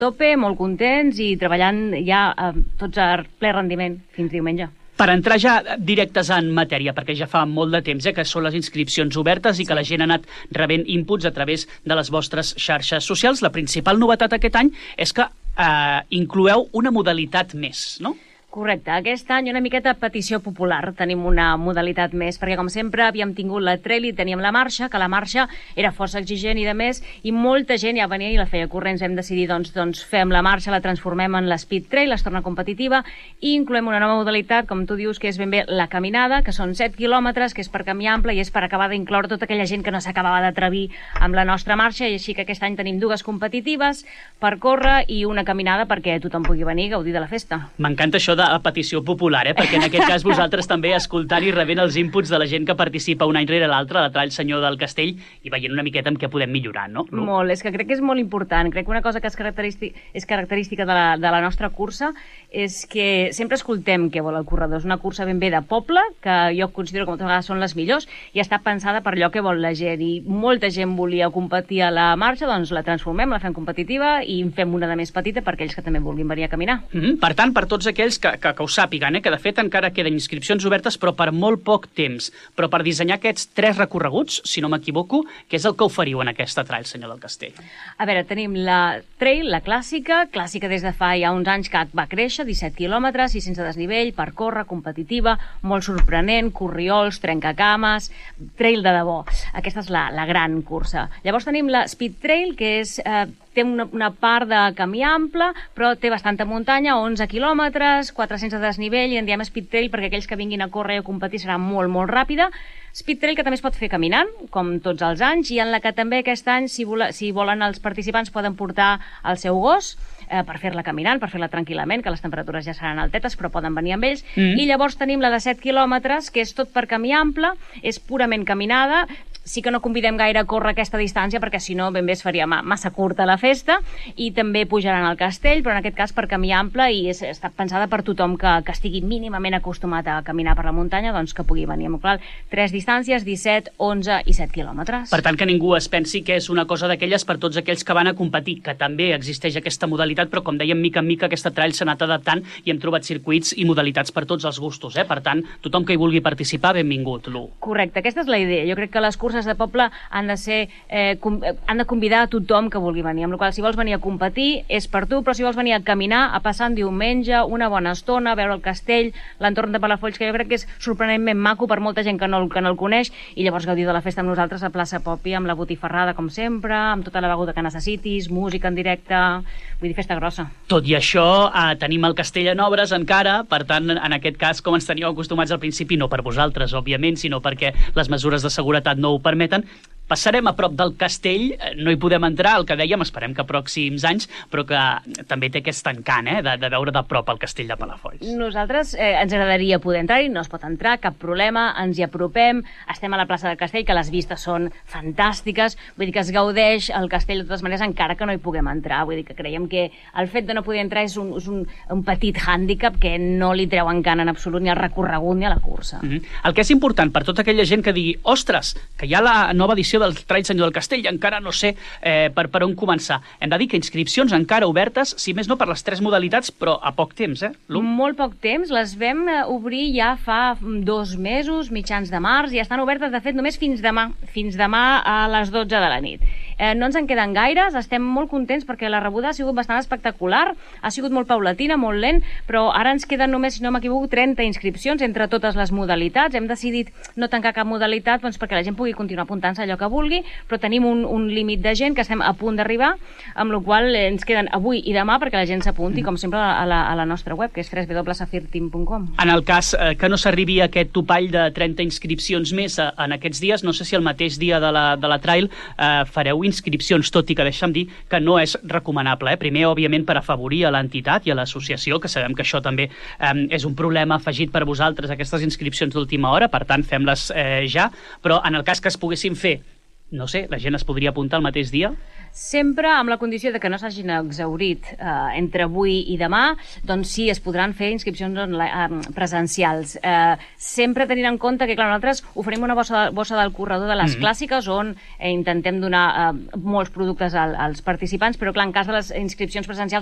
tope, molt contents i treballant ja tots a ple rendiment fins diumenge. Per entrar ja directes en matèria, perquè ja fa molt de temps que són les inscripcions obertes i que la gent ha anat rebent inputs a través de les vostres xarxes socials, la principal novetat aquest any és que incloeu una modalitat més, no? Correcte. Aquest any una miqueta petició popular. Tenim una modalitat més, perquè com sempre havíem tingut la trail i teníem la marxa, que la marxa era força exigent i de més, i molta gent ja venia i la feia corrents. Vam decidir, doncs fem la marxa, la transformem en l'speed trail, es torna competitiva, i incloem una nova modalitat, com tu dius, que és ben bé la caminada, que són 7 quilòmetres, que és per camí ample i és per acabar d'incloure tota aquella gent que no s'acabava d'atrevir amb la nostra marxa, i així que aquest any tenim 2 competitives per córrer i una caminada perquè tothom pugui venir a gaudir de la festa. M'encanta això a petició popular, perquè en aquest cas vosaltres també escoltant i rebent els inputs de la gent que participa un any rere l'altre a la Trail Senyor del Castell i veient una miqueta en què podem millorar, no? Molt, és que crec que és molt important. Crec que una cosa que és característica de la nostra cursa és que sempre escoltem què vol el corredor. És una cursa ben bé de poble, que jo considero que moltes vegades són les millors, i està pensada per allò que vol la gent. I molta gent volia competir a la marxa, doncs la transformem, la fem competitiva i en fem una de més petita per aquells que també vulguin venir a caminar. Per tant, per tots aquells que ho sàpiguen, que de fet encara queden inscripcions obertes, però per molt poc temps. Però per dissenyar aquests 3 recorreguts, si no m'equivoco, què és el que oferiu en aquesta Trail Senyor del Castell? A veure, tenim la trail, la clàssica des de fa ja uns anys que va créixer, 17 quilòmetres, 600 de desnivell, per córrer, competitiva, molt sorprenent, corriols, trencacames, trail de debò. Aquesta és la gran cursa. Llavors tenim la Speed Trail, que té una part de camí ample, però té bastanta muntanya, 11 quilòmetres, 400 de desnivell, i en diem Speed Trail perquè aquells que vinguin a córrer o a competir serà molt, molt ràpida. Speed Trail que també es pot fer caminant, com tots els anys, i en la que també aquest any, si volen els participants, poden portar el seu gos per fer-la caminant, per fer-la tranquil·lament, que les temperatures ja seran altetes, però poden venir amb ells. I llavors tenim la de 7 quilòmetres, que és tot per camí ample, és purament caminada. Sí que no convidem gaire a córrer aquesta distància perquè si no ben bé es faria massa curta la festa, i també pujaran al castell, però en aquest cas per camí ample, i està pensada per tothom que estigui mínimament acostumat a caminar per la muntanya, doncs que pugui venir. Clar, 3 distàncies, 17, 11 i 7 quilòmetres. Per tant, que ningú es pensi que és una cosa d'aquelles per tots aquells que van a competir, que també existeix aquesta modalitat, però com dèiem, mica en mica aquesta trail s'ha anat adaptant i hem trobat circuits i modalitats per tots els gustos. Per tant, tothom que hi vulgui participar, benvingut, Lu. Correcte, aquesta és la idea. Jo crec que les curses de poble han de convidar a tothom que vulgui venir, amb la qual cosa, si vols venir a competir és per tu, però si vols venir a caminar, a passar un diumenge, una bona estona, a veure el castell, l'entorn de Palafolls, que jo crec que és sorprenentment maco per molta gent que no el coneix, i llavors gaudir de la festa amb nosaltres a plaça Popi, amb la botifarrada com sempre, amb tota la beguda que necessitis, música en directe, vull dir, festa grossa. Tot i això, tenim el castell en obres encara, per tant, en aquest cas, com ens teníeu acostumats al principi, no per vosaltres, òbviament, sinó perquè les mesures de seguretat no ho permeten, passarem a prop del castell, no hi podem entrar, el que dèiem, esperem que pròxims anys, però que també té aquest encant, de veure de prop el castell de Palafolls. Nosaltres ens agradaria poder entrar-hi, no es pot entrar, cap problema, ens hi apropem, estem a la plaça del castell, que les vistes són fantàstiques, vull dir que es gaudeix el castell de totes maneres, encara que no hi puguem entrar, vull dir que creiem que el fet de no poder entrar és un petit hàndicap que no li treu encant en absolut ni al recorregut ni a la cursa. El que és important per tota aquella gent que digui, ostres, que hi ha la nova edició del Trail Senyor del Castell i encara no sé per on començar. Hem de dir que inscripcions encara obertes, si més no per les 3 modalitats, però a poc temps, Lu? Molt poc temps, les vam obrir ja fa 2 mesos, mitjans de març, i estan obertes, de fet, només fins demà a les 12 de la nit. No ens en queden gaires, estem molt contents perquè la rebuda ha sigut bastant espectacular, ha sigut molt paulatina, molt lent, però ara ens queden només, si no m'equivoco, 30 inscripcions entre totes les modalitats. Hem decidit no tancar cap modalitat perquè la gent pugui continuar apuntant-se allò que vulgui, però tenim un límit de gent que estem a punt d'arribar, amb la qual cosa ens queden avui i demà perquè la gent s'apunti, com sempre, a la nostra web, que és www.safirteam.com. En el cas que no s'arribi a aquest topall de 30 inscripcions més en aquests dies, no sé si el mateix dia de la trail fareu inscripcions, tot i que deixa'm dir que no és recomanable. Primer, òbviament, per afavorir a l'entitat i a l'associació, que sabem que això també és un problema afegit per vosaltres, aquestes inscripcions d'última hora, per tant, fem-les ja, però en el cas que es poguessin fer no sé, la gent es podria apuntar el mateix dia? Sempre amb la condició de que no s'hagin exhaurit entre avui i demà, doncs sí, es podran fer inscripcions presencials. Sempre tenint en compte que, clar, nosaltres oferim una bossa del corredor de les clàssiques on intentem donar molts productes als participants, però clar, en cas de les inscripcions presencials